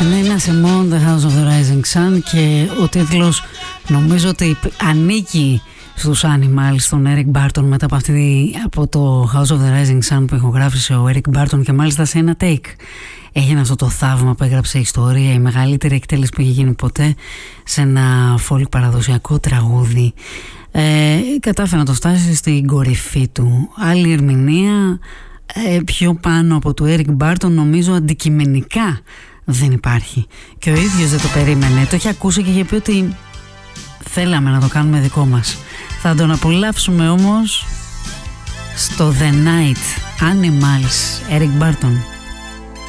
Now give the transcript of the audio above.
Νένα Σιμών, The House of the Rising Sun, και ο τίτλος νομίζω ότι ανήκει στους Animals, τον Eric Barton, μετά από το House of the Rising Sun που ηχογράφησε ο Eric Barton, και μάλιστα σε ένα take. Έγινε αυτό το θαύμα που έγραψε ιστορία, η μεγαλύτερη εκτέλεση που έχει γίνει ποτέ σε ένα folk παραδοσιακό τραγούδι. Κατάφερε να το φτάσει στην κορυφή του. Άλλη ερμηνεία πιο πάνω από του Eric Barton νομίζω αντικειμενικά δεν υπάρχει, και ο ίδιος δεν το περίμενε. Το είχε ακούσει και είχε πει ότι θέλαμε να το κάνουμε δικό μας. Θα τον απολαύσουμε όμως στο The Night. Animals, Eric Barton.